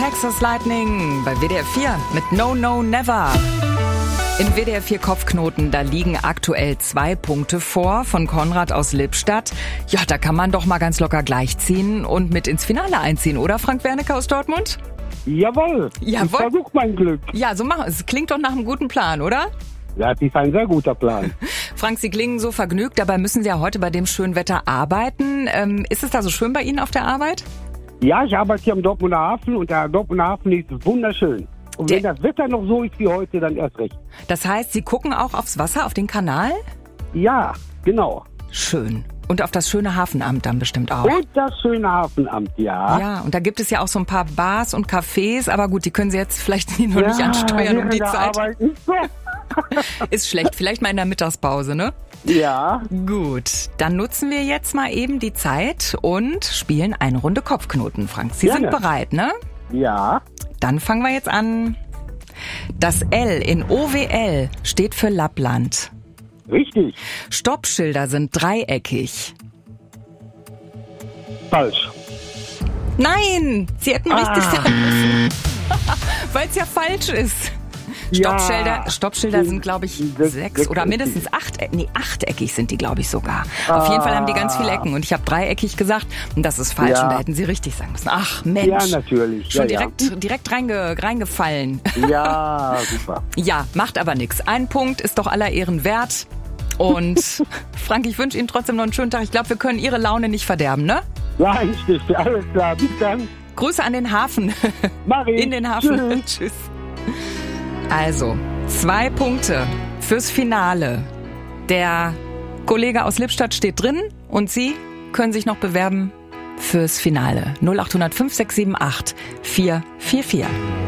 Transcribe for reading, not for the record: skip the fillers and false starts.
Texas Lightning bei WDR 4 mit No No Never. In WDR 4 Kopfknoten, da liegen aktuell 2 Punkte vor von Konrad aus Lippstadt. Ja, da kann man doch mal ganz locker gleichziehen und mit ins Finale einziehen, oder Frank Wernicke aus Dortmund? Jawohl. Ich versuche mein Glück. Ja, so machen. Es klingt doch nach einem guten Plan, oder? Ja, das ist ein sehr guter Plan. Frank, Sie klingen so vergnügt, dabei müssen Sie ja heute bei dem schönen Wetter arbeiten. Ist es da so schön bei Ihnen auf der Arbeit? Ja, ich arbeite hier am Dortmunder Hafen und der Dortmunder Hafen ist wunderschön. Und wenn das Wetter noch so ist wie heute, dann erst recht. Das heißt, Sie gucken auch aufs Wasser, auf den Kanal? Ja, genau. Schön. Und auf das schöne Hafenamt dann bestimmt auch. Und das schöne Hafenamt, ja. Ja, und da gibt es ja auch so ein paar Bars und Cafés, aber gut, die können Sie jetzt vielleicht noch nicht ansteuern um die Zeit. Ist schlecht, vielleicht mal in der Mittagspause, ne? Ja. Gut, dann nutzen wir jetzt mal eben die Zeit und spielen eine Runde Kopfknoten, Frank. Sie sind bereit, ne? Ja. Dann fangen wir jetzt an. Das L in OWL steht für Lappland. Richtig. Stoppschilder sind dreieckig. Falsch. Nein, Sie hätten richtig sagen müssen. Weil es ja falsch ist. Stoppschilder sind, glaube ich, 6 oder mindestens 8eckig sind die, glaube ich, sogar. Auf jeden Fall haben die ganz viele Ecken und ich habe dreieckig gesagt und das ist falsch und da hätten Sie richtig sagen müssen. Ach Mensch. Ja, natürlich. Schon direkt reingefallen. Ja, super. Ja, macht aber nichts. Ein Punkt ist doch aller Ehren wert. Und Frank, ich wünsche Ihnen trotzdem noch einen schönen Tag. Ich glaube, wir können Ihre Laune nicht verderben, ne? Ja, richtig. Alles klar. Bis dann. Grüße an den Hafen. Mach ich. In den Hafen. Tschüss. Also, 2 Punkte fürs Finale. Der Kollege aus Lippstadt steht drin und Sie können sich noch bewerben fürs Finale. 0800 5678 444.